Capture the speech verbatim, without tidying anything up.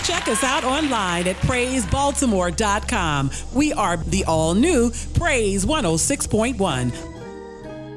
Check us out online at praise baltimore dot com. We are the all new Praise one oh six point one.